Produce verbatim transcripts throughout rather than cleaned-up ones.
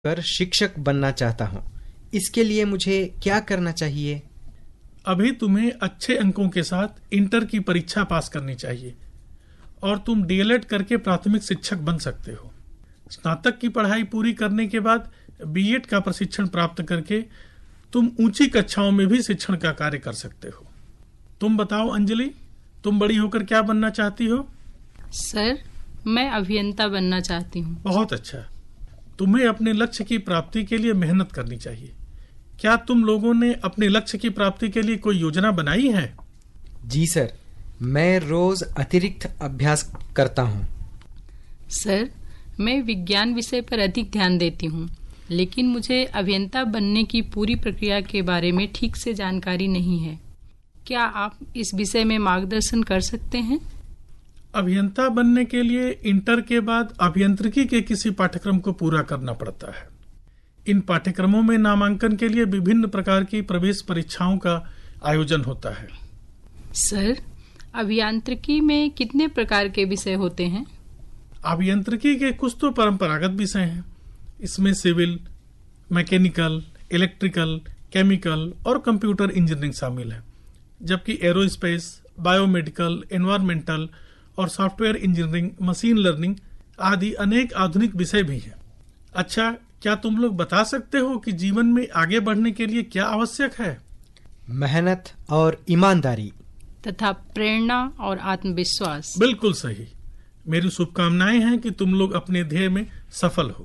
कर शिक्षक बनना चाहता हूँ। इसके लिए मुझे क्या करना चाहिए? अभी तुम्हें अच्छे अंकों के साथ इंटर की परीक्षा पास करनी चाहिए और तुम डीएलएड करके प्राथमिक शिक्षक बन सकते हो। स्नातक की पढ़ाई पूरी करने के बाद बीएड का प्रशिक्षण प्राप्त करके तुम ऊंची कक्षाओं में भी शिक्षण का कार्य कर सकते हो। तुम बताओ अंजलि, तुम बड़ी होकर क्या बनना चाहती हो? सर, मैं अभियंता बनना चाहती हूँ। बहुत अच्छा। तुम्हें अपने लक्ष्य की प्राप्ति के लिए मेहनत करनी चाहिए। क्या तुम लोगों ने अपने लक्ष्य की प्राप्ति के लिए कोई योजना बनाई है? जी सर, मैं रोज अतिरिक्त अभ्यास करता हूँ। सर, मैं विज्ञान विषय पर अधिक ध्यान देती हूँ, लेकिन मुझे अभियंता बनने की पूरी प्रक्रिया के बारे में ठीक से जानकारी नहीं है। क्या आप इस विषय में मार्गदर्शन कर सकते हैं? अभियंता बनने के लिए इंटर के बाद अभियांत्रिकी के किसी पाठ्यक्रम को पूरा करना पड़ता है। इन पाठ्यक्रमों में नामांकन के लिए विभिन्न प्रकार की प्रवेश परीक्षाओं का आयोजन होता है। सर, अभियांत्रिकी में कितने प्रकार के विषय होते हैं? अभियांत्रिकी के कुछ तो परंपरागत विषय हैं। इसमें सिविल, मैकेनिकल, इलेक्ट्रिकल, केमिकल और कंप्यूटर इंजीनियरिंग शामिल है, जबकि एरोस्पेस, बायोमेडिकल, एनवायरमेंटल और सॉफ्टवेयर इंजीनियरिंग, मशीन लर्निंग आदि अनेक आधुनिक विषय भी हैं। अच्छा, क्या तुम लोग बता सकते हो कि जीवन में आगे बढ़ने के लिए क्या आवश्यक है? मेहनत और ईमानदारी तथा प्रेरणा और आत्मविश्वास। बिल्कुल सही। मेरी शुभकामनाएं हैं कि तुम लोग अपने ध्येय में सफल हो।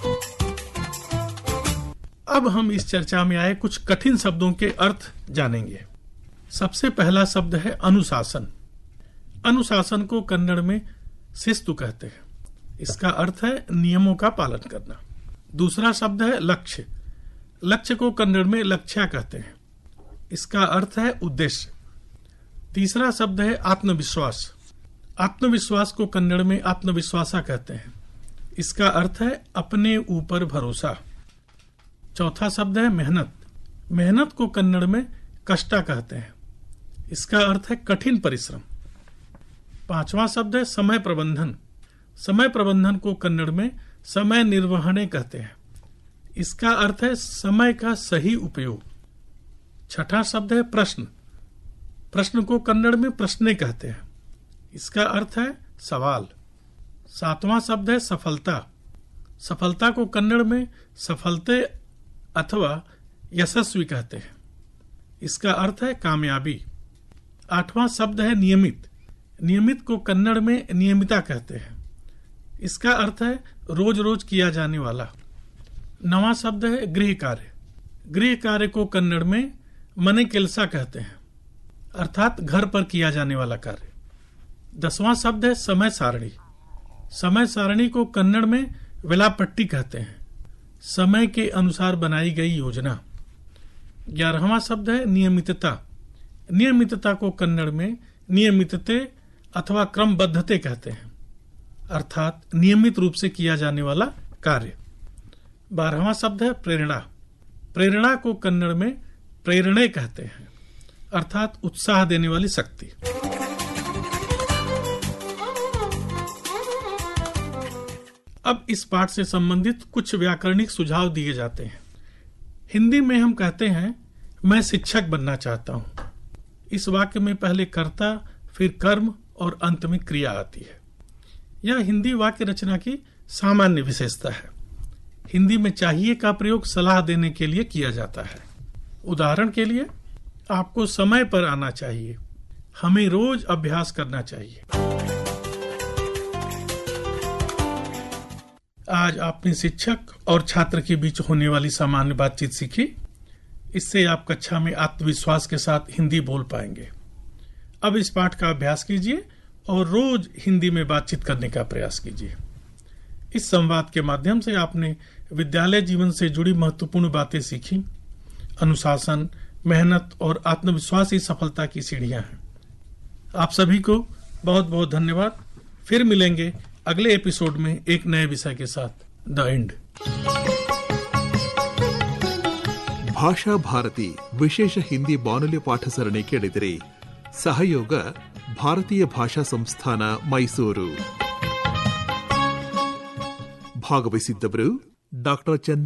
अब हम इस चर्चा में आए कुछ कठिन शब्दों के अर्थ जानेंगे। सबसे पहला शब्द है अनुशासन। अनुशासन को कन्नड़ में शिस्तु कहते हैं। इसका अर्थ है नियमों का पालन करना। दूसरा शब्द है लक्ष्य। लक्ष्य को कन्नड़ में लक्ष्य कहते हैं। इसका अर्थ है उद्देश्य। तीसरा शब्द है आत्मविश्वास। आत्मविश्वास को कन्नड़ में आत्मविश्वासा कहते हैं। इसका अर्थ है अपने ऊपर भरोसा। चौथा शब्द है मेहनत। मेहनत को कन्नड़ में कष्टा कहते हैं। इसका अर्थ है कठिन परिश्रम। पांचवा शब्द है समय प्रबंधन। समय प्रबंधन को कन्नड़ में समय निर्वहणे कहते हैं। इसका अर्थ है समय का सही उपयोग। छठा शब्द है प्रश्न। प्रश्न को कन्नड़ में प्रश्ने कहते हैं। इसका अर्थ है सवाल। सातवां शब्द है सफलता। सफलता को कन्नड़ में सफलते अथवा यशस्वी कहते हैं। इसका अर्थ है कामयाबी। आठवां शब्द है नियमित। नियमित को कन्नड़ में नियमिता कहते हैं। इसका अर्थ है रोज रोज किया जाने वाला। नवां शब्द है गृह कार्य। गृह कार्य को कन्नड़ में मने केलसा कहते हैं, अर्थात घर पर किया जाने वाला कार्य। दसवां शब्द है समय सारणी। समय सारणी को कन्नड़ में वेलापट्टी कहते हैं, समय के अनुसार बनाई गई योजना। ग्यारहवां शब्द है नियमितता। नियमितता को कन्नड़ में नियमितते अथवा क्रमबद्धते कहते हैं, अर्थात नियमित रूप से किया जाने वाला कार्य। बारहवां शब्द है प्रेरणा। प्रेरणा को कन्नड़ में प्रेरणे कहते हैं, अर्थात उत्साह देने वाली शक्ति। अब इस पाठ से संबंधित कुछ व्याकरणिक सुझाव दिए जाते हैं। हिंदी में हम कहते हैं मैं शिक्षक बनना चाहता हूं। इस वाक्य में पहले कर्ता, फिर कर्म और अंत में क्रिया आती है। यह हिंदी वाक्य रचना की सामान्य विशेषता है। हिंदी में चाहिए का प्रयोग सलाह देने के लिए किया जाता है। उदाहरण के लिए, आपको समय पर आना चाहिए, हमें रोज अभ्यास करना चाहिए। आज आपने शिक्षक और छात्र के बीच होने वाली सामान्य बातचीत सीखी। इससे आप कक्षा में आत्मविश्वास के साथ हिंदी बोल पाएंगे। अब इस पाठ का अभ्यास कीजिए और रोज हिंदी में बातचीत करने का प्रयास कीजिए। इस संवाद के माध्यम से आपने विद्यालय जीवन से जुड़ी महत्वपूर्ण बातें सीखी। अनुशासन, मेहनत और आत्मविश्वास ही सफलता की सीढ़ियां हैं। आप सभी को बहुत बहुत धन्यवाद। फिर मिलेंगे अगले एपिसोड में एक नए विषय के साथ। The end. ಭಾಷಾ ಭಾರತಿ ವಿಶೇಷ ಹಿಂದಿ ಬಾನುಲಿ ಪಾಠ ಸರಣಿ ಕೇಳಿದಿರಿ. ಸಹಯೋಗ ಭಾರತೀಯ ಭಾಷಾ ಸಂಸ್ಥಾನ ಮೈಸೂರು. ಭಾಗವಹಿಸಿದ್ದವರು ಡಾಕ್ಟರ್ ಚಂದ್ರ